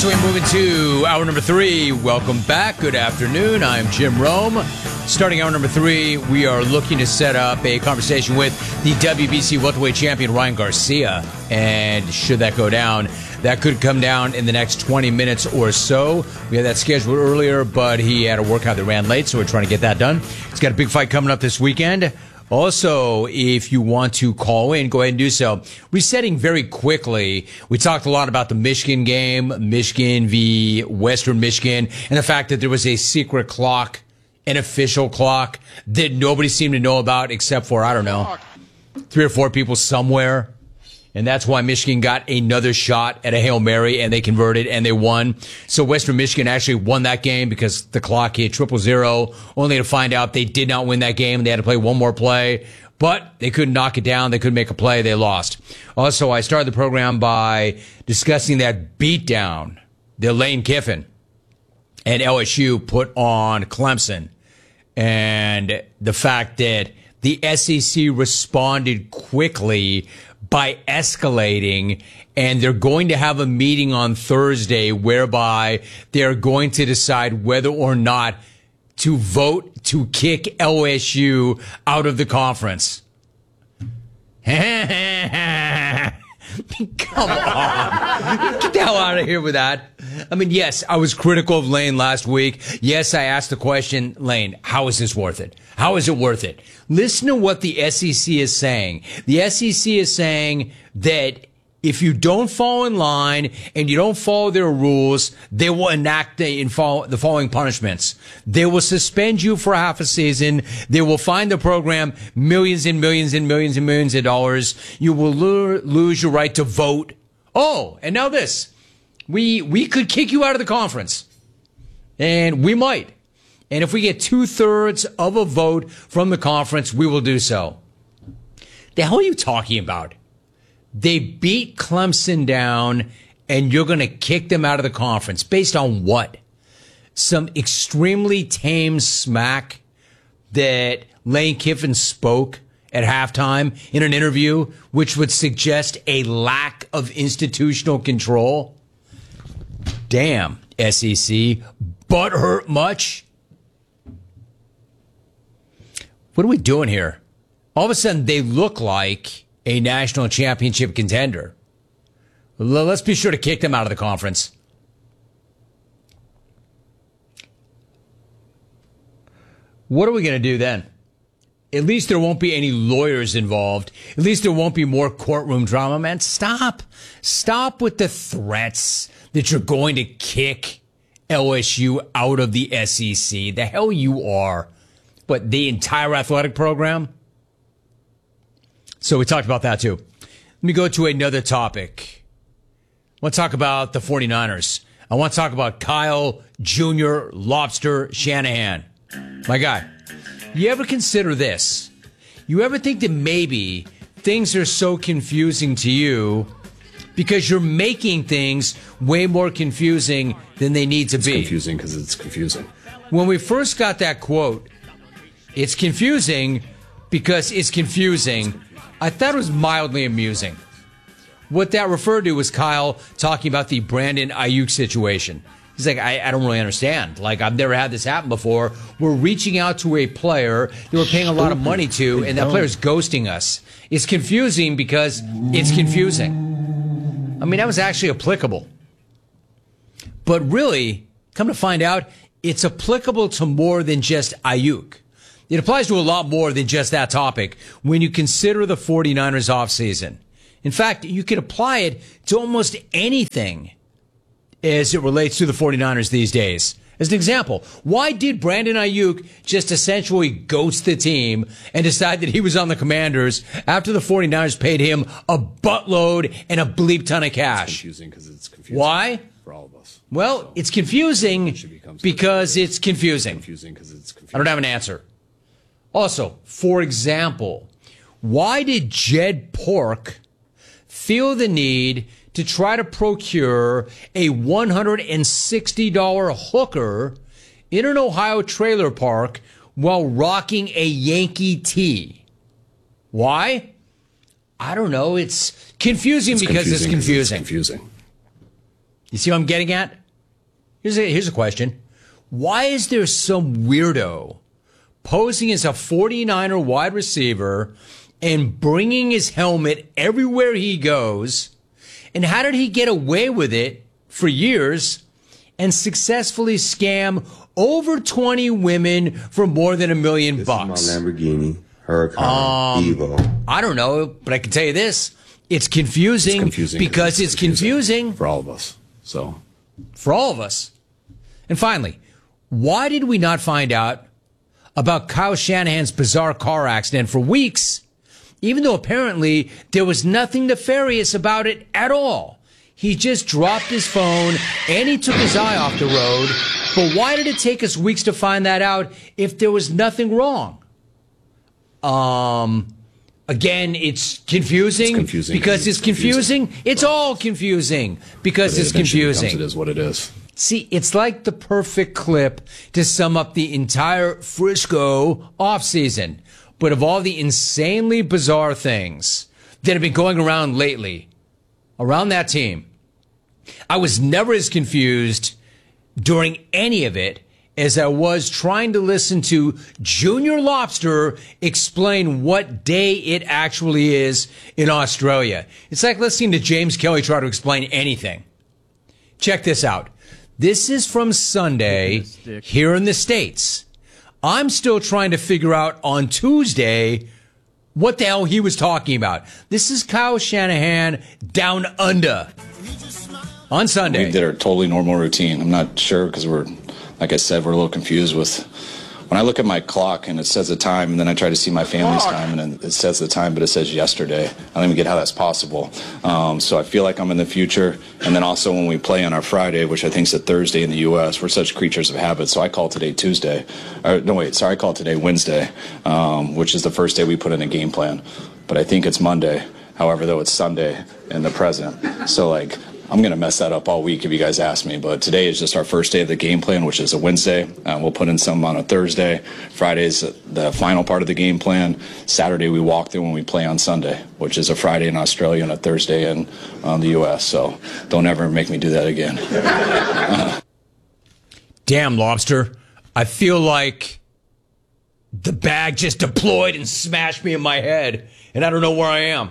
So we move into hour number 3. Welcome back. Good afternoon. I'm Jim Rome. Starting hour number 3, we are looking to set up a conversation with the WBC welterweight champion Ryan Garcia. And should that go down, that could come down in the next 20 minutes or so. We had that scheduled earlier, but he had a workout that ran late, so we're trying to get that done. He's got a big fight coming up this weekend. Also, if you want to call in, go ahead and do so. Resetting very quickly, we talked a lot about the Michigan game, Michigan v. Western Michigan, and the fact that there was a secret clock, an official clock, that nobody seemed to know about except for, I don't know, 3 or 4 people somewhere. And that's why Michigan got another shot at a Hail Mary, and they converted, and they won. So Western Michigan actually won that game because the clock hit 000, only to find out they did not win that game. They had to play one more play, but they couldn't knock it down. They couldn't make a play. They lost. Also, I started the program by discussing that beatdown that Lane Kiffin and LSU put on Clemson, and the fact that the SEC responded quickly by escalating, and they're going to have a meeting on Thursday whereby they're going to decide whether or not to vote to kick LSU out of the conference. Come on. Get the hell out of here with that. I mean, yes, I was critical of Lane last week. Yes, I asked the question, Lane, how is this worth it? How is it worth it? Listen to what the SEC is saying. The SEC is saying that if you don't fall in line and you don't follow their rules, they will enact the following punishments. They will suspend you for half a season. They will fine the program millions and millions and millions and millions of dollars. You will lose your right to vote. Oh, and now this. We could kick you out of the conference. And we might. And if we get 2/3 of a vote from the conference, we will do so. The hell are you talking about? They beat Clemson down, and you're going to kick them out of the conference. Based on what? Some extremely tame smack that Lane Kiffin spoke at halftime in an interview, which would suggest a lack of institutional control? Damn, SEC. Butt hurt much? What are we doing here? All of a sudden, they look like a national championship contender. Let's be sure to kick them out of the conference. What are we going to do then? At least there won't be any lawyers involved. At least there won't be more courtroom drama. Man, stop. Stop with the threats that you're going to kick LSU out of the SEC. The hell you are. But the entire athletic program? So we talked about that too. Let me go to another topic. I want to talk about the 49ers. I want to talk about Kyle Jr. Lobster Shanahan. My guy, you ever consider this? You ever think that maybe things are so confusing to you because you're making things way more confusing than they need to be? It's confusing because it's confusing. When we first got that quote, it's confusing because it's confusing, I thought it was mildly amusing. What that referred to was Kyle talking about the Brandon Ayuk situation. He's like, I don't really understand. Like, I've never had this happen before. We're reaching out to a player that we're paying a lot of money to, and that player's ghosting us. It's confusing because it's confusing. I mean, that was actually applicable. But really, come to find out, it's applicable to more than just Ayuk. It applies to a lot more than just that topic when you consider the 49ers offseason. In fact, you could apply it to almost anything as it relates to the 49ers these days. As an example, why did Brandon Ayuk just essentially ghost the team and decide that he was on the Commanders after the 49ers paid him a buttload and a bleep ton of cash? It's confusing because it's confusing. Why? For all of us. Well, So, it's confusing because it's confusing. confusing because it's confusing. I don't have an answer. Also, for example, why did Jed Pork feel the need to try to procure a $160 hooker in an Ohio trailer park while rocking a Yankee tee? Why? I don't know. It's confusing because it's confusing. It's confusing. You see what I'm getting at? Here's a question. Why is there some weirdo posing as a 49er wide receiver and bringing his helmet everywhere he goes? And how did he get away with it for years and successfully scam over 20 women for more than $1 million? This is my Lamborghini Huracan Evo. I don't know, but I can tell you this. It's confusing, because it's confusing for all of us. So, for all of us. And finally, why did we not find out about Kyle Shanahan's bizarre car accident for weeks, even though apparently there was nothing nefarious about it at all? He just dropped his phone and he took his eye off the road. But why did it take us weeks to find that out if there was nothing wrong? Again, it's confusing, because it's confusing. It's all confusing because it's confusing. It is what it is. See, it's like the perfect clip to sum up the entire Frisco offseason. But of all the insanely bizarre things that have been going around lately, around that team, I was never as confused during any of it as I was trying to listen to Junior Lobster explain what day it actually is in Australia. It's like listening to James Kelly try to explain anything. Check this out. This is from Sunday here in the States. I'm still trying to figure out on Tuesday what the hell he was talking about. This is Kyle Shanahan down under on Sunday. We did our totally normal routine. I'm not sure because like I said, we're a little confused with when I look at my clock and it says the time, and then I try to see my family's time and then it says the time, but it says yesterday. I don't even get how that's possible. So I feel like I'm in the future. And then also when we play on our Friday, which I think is a Thursday in the U.S., we're such creatures of habit. So I call today Tuesday. I call today Wednesday, which is the first day we put in a game plan. But I think it's Monday. However, though, it's Sunday in the present. So, I'm going to mess that up all week if you guys ask me. But today is just our first day of the game plan, which is a Wednesday. We'll put in some on a Thursday. Friday's the final part of the game plan. Saturday we walk through when we play on Sunday, which is a Friday in Australia and a Thursday in the U.S. So don't ever make me do that again. Damn, Lobster. I feel like the bag just deployed and smashed me in my head, and I don't know where I am.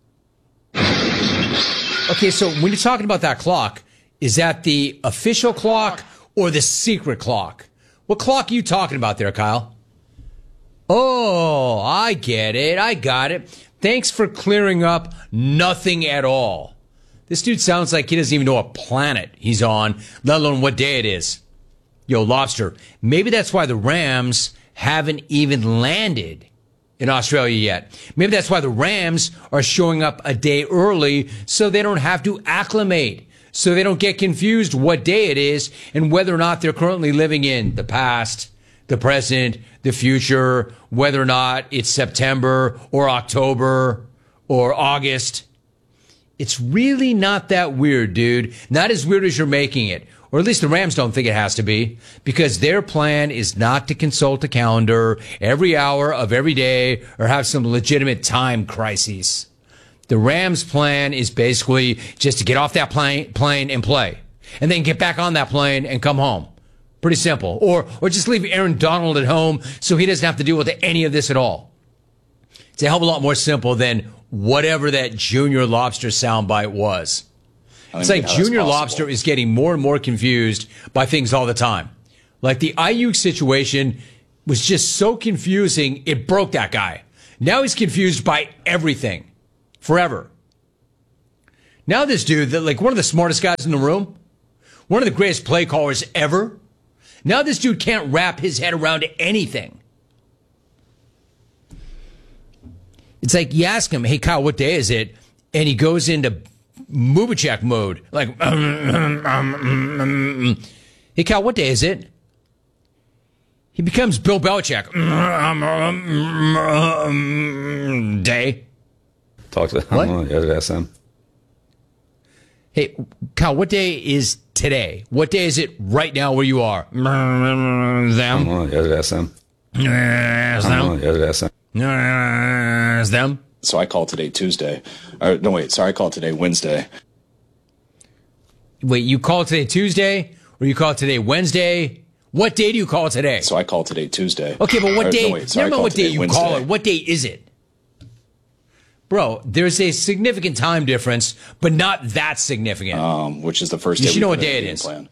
Okay, so when you're talking about that clock, is that the official clock or the secret clock? What clock are you talking about there, Kyle? Oh, I get it. I got it. Thanks for clearing up nothing at all. This dude sounds like he doesn't even know what planet he's on, let alone what day it is. Yo, Lobster, maybe that's why the Rams haven't even landed in Australia yet. Maybe that's why the Rams are showing up a day early so they don't have to acclimate, so they don't get confused what day it is and whether or not they're currently living in the past, the present, the future, whether or not it's September or October or August. It's really not that weird, dude. Not as weird as you're making it. Or at least the Rams don't think it has to be, because their plan is not to consult a calendar every hour of every day or have some legitimate time crises. The Rams' plan is basically just to get off that plane and play, and then get back on that plane and come home. Pretty simple. Or just leave Aaron Donald at home so he doesn't have to deal with any of this at all. It's a hell of a lot more simple than whatever that Junior Lobster soundbite was. It's like Junior Lobster is getting more and more confused by things all the time. Like the Ayuk situation was just so confusing, it broke that guy. Now he's confused by everything. Forever. Now this dude, like one of the smartest guys in the room, one of the greatest play callers ever, now this dude can't wrap his head around anything. It's like you ask him, hey, Kyle, what day is it? And he goes into Mubachek mode. Like, hey, Cal, what day is it? He becomes Bill Belichick. Day. Talk to what? SM. Hey, Cal, what day is today? What day is it right now where you are? Them. Them. So I call today Tuesday. I call today Wednesday. Wait, you call it today Tuesday, or you call it today Wednesday? What day do you call it today? So I call today Tuesday. Okay, but what day? No, wait, sorry, never mind what day you Wednesday. call it. What day is it? Bro, there's a significant time difference, but not that significant. Which is the first You day should we know put what in day the it game is. plan.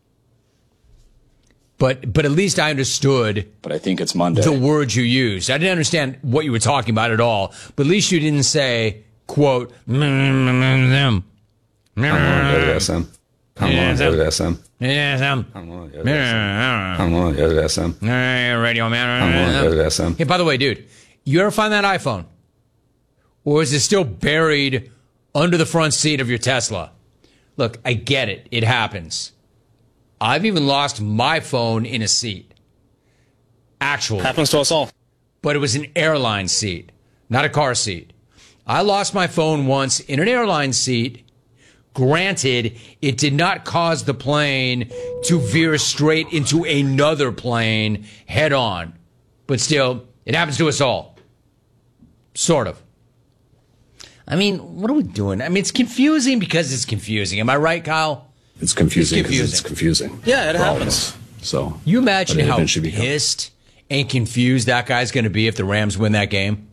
But at least I understood But I think it's Monday. the words you used. I didn't understand what you were talking about at all, but at least you didn't say, quote, them. I don't want to go to SM. I don't want to go to SM. Yes, I don't want to go to SM. I don't want to go to SM. radio man. I don't want to go to SM. Hey, by the way, dude, you ever find that iPhone? Or is it still buried under the front seat of your Tesla? Look, I get it. It happens. I've even lost my phone in a seat. Actually. Happens to us all. But it was an airline seat, not a car seat. I lost my phone once in an airline seat. Granted, it did not cause the plane to veer straight into another plane head on. But still, it happens to us all. Sort of. I mean, what are we doing? I mean, it's confusing because it's confusing. Am I right, Kyle? It's confusing It's because it's confusing. Yeah, it for all of happens. us. So You imagine but it how eventually becomes- pissed and confused that guy's going to be if the Rams win that game?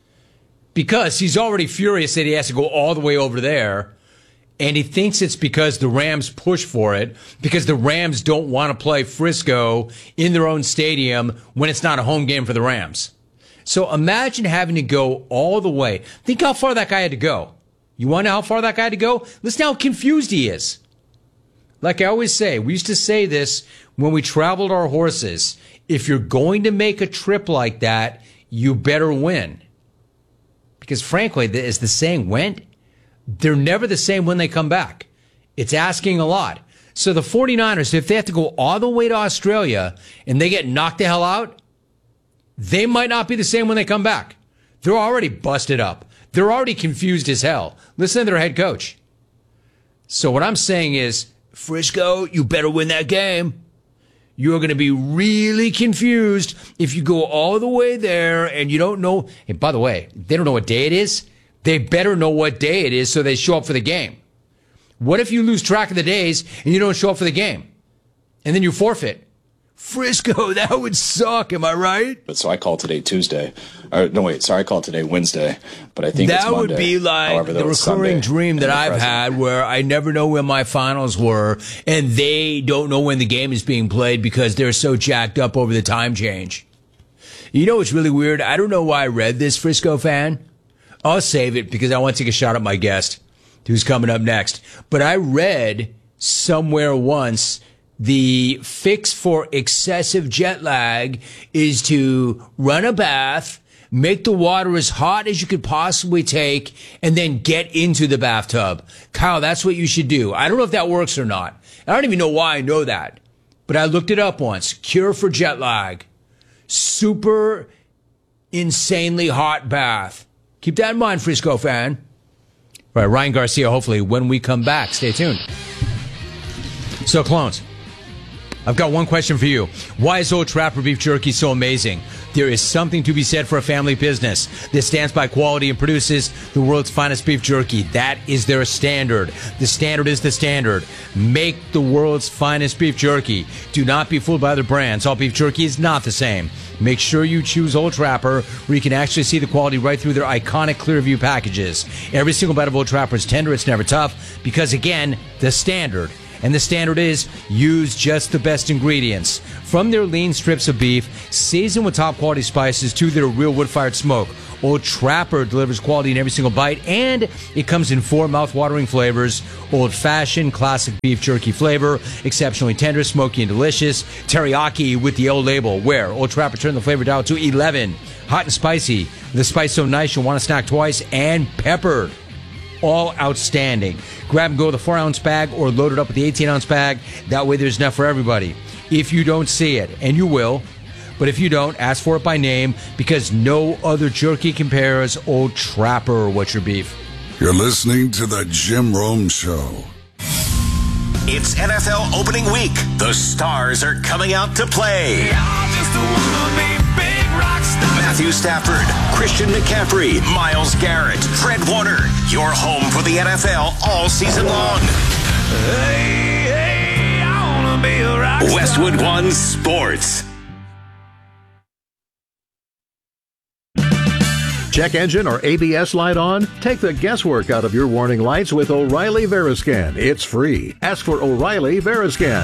Because he's already furious that he has to go all the way over there, and he thinks it's because the Rams push for it, because the Rams don't want to play Frisco in their own stadium when it's not a home game for the Rams. So imagine having to go all the way. Think how far that guy had to go. You want to know how far that guy had to go? Listen how confused he is. Like I always say, we used to say this when we traveled our horses. If you're going to make a trip like that, you better win. Because frankly, as the saying went, they're never the same when they come back. It's asking a lot. So the 49ers, if they have to go all the way to Australia and they get knocked the hell out, they might not be the same when they come back. They're already busted up. They're already confused as hell. Listen to their head coach. So what I'm saying is, Frisco, you better win that game. You're going to be really confused if you go all the way there and you don't know. And by the way, they don't know what day it is. They better know what day it is so they show up for the game. What if you lose track of the days and you don't show up for the game? And then you forfeit. Frisco, that would suck. Am I right? But so I call today Tuesday. Or, no, wait. Sorry, I call today Wednesday. But I think it's That Monday. would be like However, the that was recurring Sunday dream that in the I've present. had where I never know when my finals were and they don't know when the game is being played because they're so jacked up over the time change. You know what's really weird? I don't know why I read this, Frisco fan. I'll save it because I want to take a shot at my guest who's coming up next. But I read somewhere once the fix for excessive jet lag is to run a bath, make the water as hot as you could possibly take, and then get into the bathtub. Kyle, that's what you should do. I don't know if that works or not. I don't even know why I know that. But I looked it up once. Cure for jet lag. Super insanely hot bath. Keep that in mind, Frisco fan. All right, Ryan Garcia, hopefully, when we come back. Stay tuned. So, clones, I've got one question for you. Why is Old Trapper Beef Jerky so amazing? There is something to be said for a family business that stands by quality and produces the world's finest beef jerky. That is their standard. The standard is the standard. Make the world's finest beef jerky. Do not be fooled by other brands. All beef jerky is not the same. Make sure you choose Old Trapper, where you can actually see the quality right through their iconic Clearview packages. Every single bite of Old Trapper is tender. It's never tough because, again, the standard. And the standard is use just the best ingredients. From their lean strips of beef, seasoned with top quality spices, to their real wood-fired smoke, Old Trapper delivers quality in every single bite, and it comes in 4 mouth-watering flavors: old-fashioned, classic beef jerky flavor, exceptionally tender, smoky, and delicious, teriyaki with the Old Label, where Old Trapper turned the flavor dial to 11, hot and spicy, the spice so nice you'll want to snack twice, and peppered. All outstanding. Grab and go with a 4-ounce bag or load it up with the 18-ounce bag. That way there's enough for everybody. If you don't see it, and you will, but if you don't, ask for it by name because no other jerky compares. Old Trapper, what's your beef? You're listening to The Jim Rome Show. It's NFL opening week. The stars are coming out to play. Matthew Stafford, Christian McCaffrey, Myles Garrett, Fred Warner. Your home for the NFL all season long. Westwood One Sports. Check engine or ABS light on? Take the guesswork out of your warning lights with O'Reilly Veriscan. It's free. Ask for O'Reilly Veriscan.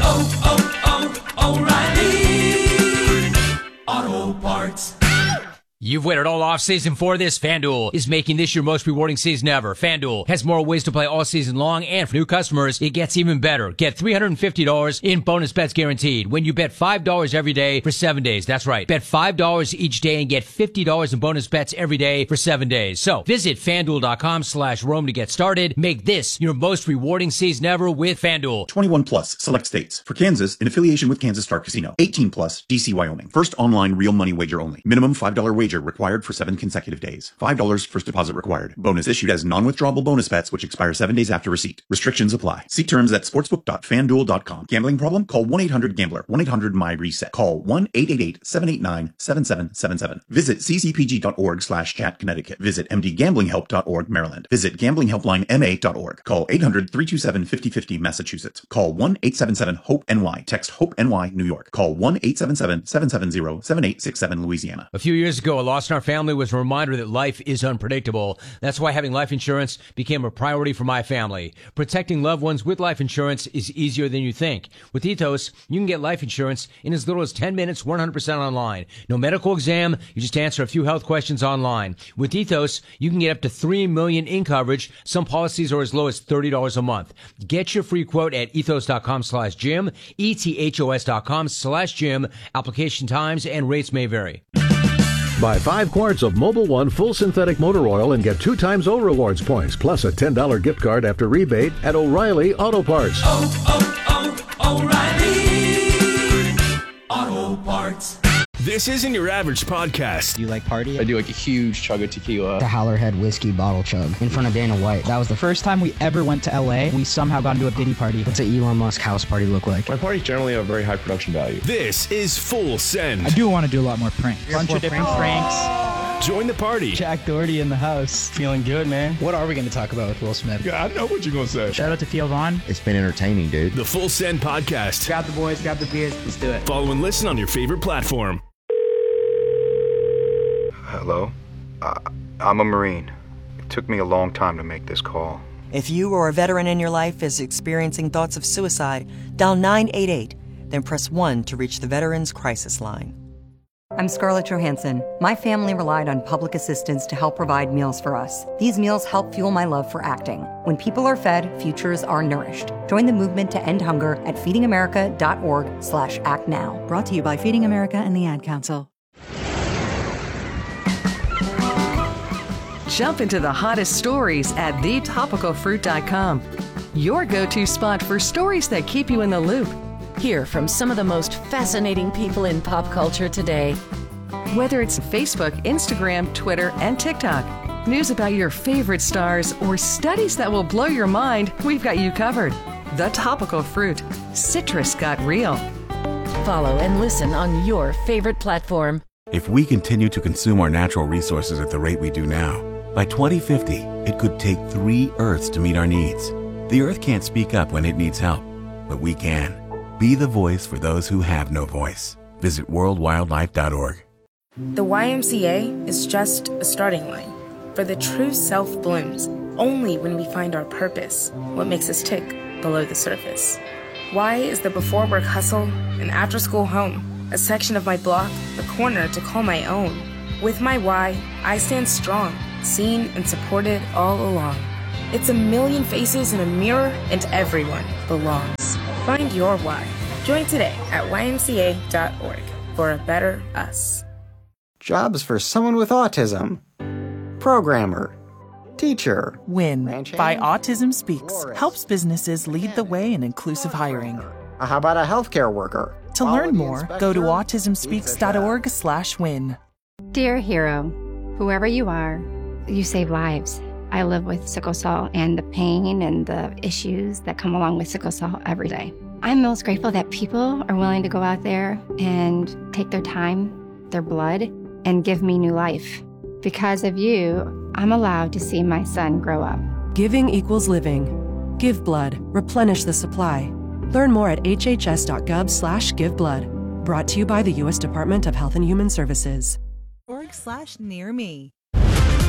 O'Reilly Auto Parts. You've waited all off-season for this. FanDuel is making this your most rewarding season ever. FanDuel has more ways to play all season long, and for new customers, it gets even better. Get $350 in bonus bets guaranteed when you bet $5 every day for 7 days. That's right. Bet $5 each day and get $50 in bonus bets every day for 7 days. So visit FanDuel.com/Rome to get started. Make this your most rewarding season ever with FanDuel. 21 plus, select states. For Kansas, in affiliation with Kansas Star Casino. 18 plus, DC, Wyoming. First online real money wager only. Minimum $5 wager required for 7 consecutive days. $5 first deposit required. Bonus issued as non-withdrawable bonus bets which expire 7 days after receipt. Restrictions apply. See terms at sportsbook.fanduel.com. Gambling problem? Call 1-800-GAMBLER. 1-800-MY-RESET. Call 1-888-789-7777. Visit ccpg.org/chat Connecticut. Visit mdgamblinghelp.org Maryland. Visit gamblinghelplinema.org. Call 800-327-5050 Massachusetts. Call 1-877-HOPE-NY. Text HOPE-NY New York. Call 1-877-770-7867 Louisiana. A few years ago, a loss in our family was a reminder that life is unpredictable. That's why having life insurance became a priority for my family. Protecting loved ones with life insurance is easier than you think. With Ethos, you can get life insurance in as little as 10 minutes, 100% online. No medical exam, you just answer a few health questions online. With Ethos, you can get up to $3 million in coverage. Some policies are as low as $30 a month. Get your free quote at ethos.com/Jim, ethos.com/Jim. Application times and rates may vary. Buy 5 quarts of Mobil 1 full synthetic motor oil and get 2 times O Rewards points, plus a $10 gift card after rebate at O'Reilly Auto Parts. O'Reilly Auto Parts. This isn't your average podcast. Do you like party? I do like a huge chug of tequila. The Howlerhead whiskey bottle chug in front of Dana White. That was the first time we ever went to LA. We somehow got into a Diddy party. What's an Elon Musk house party look like? My parties generally have very high production value. This is Full Send. I do want to do a lot more pranks. Bunch of different pranks. Join the party. Jack Doherty in the house. Feeling good, man. What are we going to talk about with Will Smith? Yeah, I know what you're going to say. Shout out to Theo Vaughn. It's been entertaining, dude. The Full Send podcast. Grab the boys, grab the beers. Let's do it. Follow and listen on your favorite platform. Hello? I'm a Marine. It took me a long time to make this call. If you or a veteran in your life is experiencing thoughts of suicide, dial 988, then press 1 to reach the Veterans Crisis Line. I'm Scarlett Johansson. My family relied on public assistance to help provide meals for us. These meals help fuel my love for acting. When people are fed, futures are nourished. Join the movement to end hunger at feedingamerica.org/actnow. Brought to you by Feeding America and the Ad Council. Jump into the hottest stories at thetopicalfruit.com. Your go-to spot for stories that keep you in the loop. Hear from some of the most fascinating people in pop culture today. Whether it's Facebook, Instagram, Twitter, and TikTok, news about your favorite stars, or studies that will blow your mind, we've got you covered. The Topical Fruit. Citrus got real. Follow and listen on your favorite platform. If we continue to consume our natural resources at the rate we do now, by 2050, it could take 3 Earths to meet our needs. The Earth can't speak up when it needs help, but we can. Be the voice for those who have no voice. Visit worldwildlife.org. The YMCA is just a starting line. For the true self blooms only when we find our purpose, what makes us tick below the surface. Y is the before work hustle, an after school home, a section of my block, a corner to call my own. With my Y, I stand strong, seen and supported all along. It's a million faces in a mirror, and everyone belongs. Find your why. Join today at ymca.org for a better us. Jobs for someone with autism. Programmer. Teacher. WIN by Autism Speaks helps businesses lead the way in inclusive hiring. How about a healthcare worker? To learn more, go to autismspeaks.org/win. Dear hero, whoever you are, you save lives. I live with sickle cell and the pain and the issues that come along with sickle cell every day. I'm most grateful that people are willing to go out there and take their time, their blood, and give me new life. Because of you, I'm allowed to see my son grow up. Giving equals living. Give blood. Replenish the supply. Learn more at hhs.gov/giveblood. Brought to you by the U.S. Department of Health and Human Services. /near me.